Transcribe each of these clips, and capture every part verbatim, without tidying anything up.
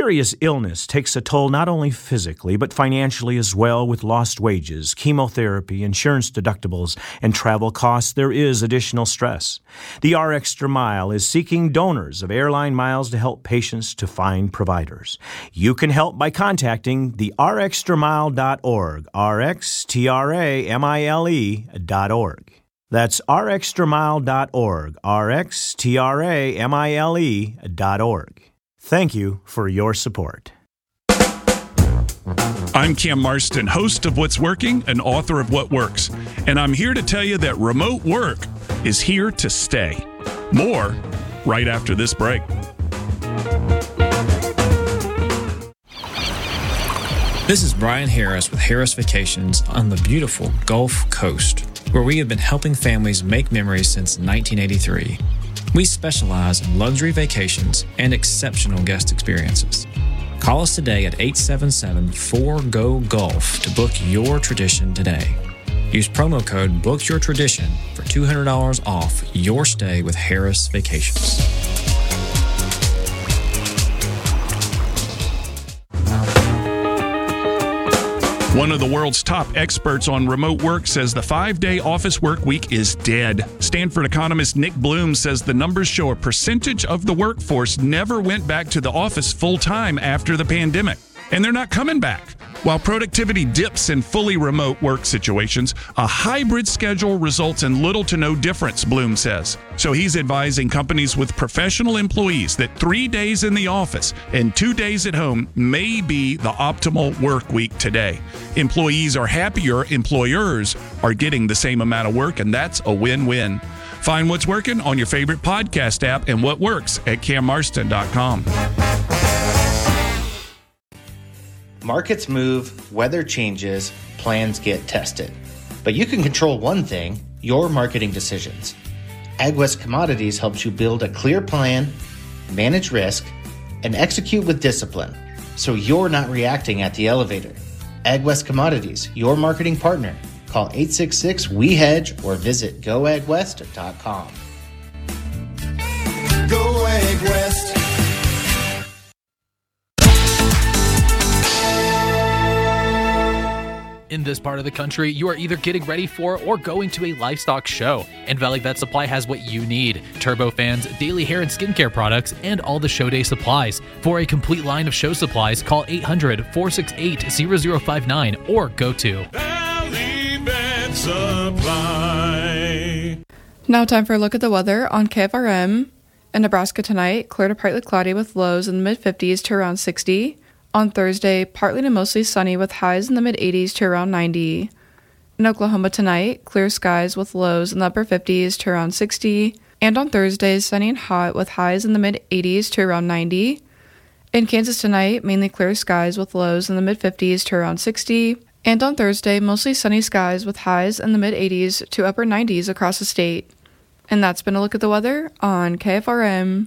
Serious illness takes a toll not only physically, but financially as well, with lost wages, chemotherapy, insurance deductibles, and travel costs. There is additional stress. The R Extra Mile is seeking donors of airline miles to help patients to find providers. You can help by contacting the r extra mile dot org, R X T R A M I L E dot org. That's r extra mile dot org, R X T R A M I L E dot org. Thank you for your support. I'm Cam Marston, host of What's Working and author of What Works, and I'm here to tell you that remote work is here to stay. More right after this break. This is Brian Harris with Harris Vacations on the beautiful Gulf Coast, where we have been helping families make memories since nineteen eighty-three. We specialize in luxury vacations and exceptional guest experiences. Call us today at eight seven seven, four G O, GOLF to book your tradition today. Use promo code BOOKYOURTRADITION for two hundred dollars off your stay with Harris Vacations. One of the world's top experts on remote work says the five-day office work week is dead. Stanford economist Nick Bloom says the numbers show a percentage of the workforce never went back to the office full-time after the pandemic, and they're not coming back. While productivity dips in fully remote work situations, a hybrid schedule results in little to no difference, Bloom says. So he's advising companies with professional employees that three days in the office and two days at home may be the optimal work week today. Employees are happier, employers are getting the same amount of work, and that's a win-win. Find What's Working on your favorite podcast app and What Works at cam marston dot com. Markets move, weather changes, plans get tested. But you can control one thing, your marketing decisions. AgWest Commodities helps you build a clear plan, manage risk, and execute with discipline, so you're not reacting at the elevator. AgWest Commodities, your marketing partner. Call eight six six, W E hedge or visit go ag west dot com. Go AgWest. In this part of the country, you are either getting ready for or going to a livestock show, and Valley Vet Supply has what you need: turbofans, daily hair and skincare products, and all the show day supplies. For a complete line of show supplies, call eight hundred, four six eight, zero zero five nine or go to Valley Vet Supply. Now time for a look at the weather on K F R M. In Nebraska tonight, clear to partly cloudy with lows in the mid fifties to around sixty. On Thursday, partly to mostly sunny with highs in the mid-eighties to around ninety. In Oklahoma tonight, clear skies with lows in the upper fifties to around sixty. And on Thursday, sunny and hot with highs in the mid-eighties to around ninety. In Kansas tonight, mainly clear skies with lows in the mid-fifties to around sixty. And on Thursday, mostly sunny skies with highs in the mid-eighties to upper nineties across the state. And that's been a look at the weather on K F R M.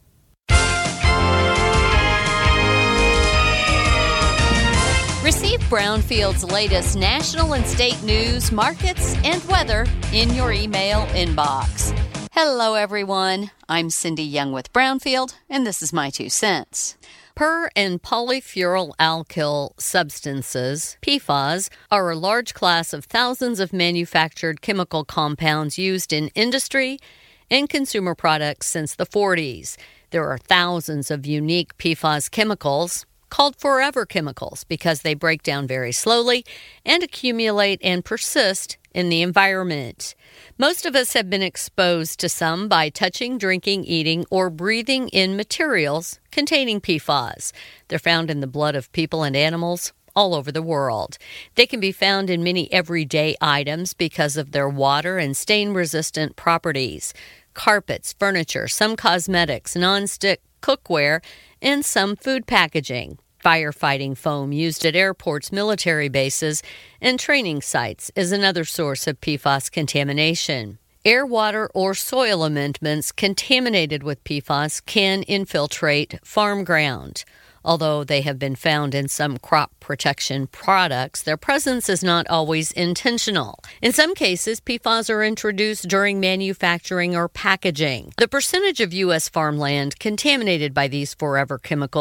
Receive Brownfield's latest national and state news, markets, and weather in your email inbox. Hello, everyone. I'm Cindy Young with Brownfield, and this is my two cents. Per and polyfluoroalkyl substances, P F A S, are a large class of thousands of manufactured chemical compounds used in industry and consumer products since the forties. There are thousands of unique P F A S chemicals, called forever chemicals because they break down very slowly and accumulate and persist in the environment. Most of us have been exposed to some by touching, drinking, eating, or breathing in materials containing P F A S. They're found in the blood of people and animals all over the world. They can be found in many everyday items because of their water and stain-resistant properties. Carpets, furniture, some cosmetics, non-stick cookware, and some food packaging. Firefighting foam used at airports, military bases, and training sites is another source of P F A S contamination. Air, water, or soil amendments contaminated with P F A S can infiltrate farm ground. Although they have been found in some crop protection products, their presence is not always intentional. In some cases, P F A S are introduced during manufacturing or packaging. The percentage of U S farmland contaminated by these forever chemicals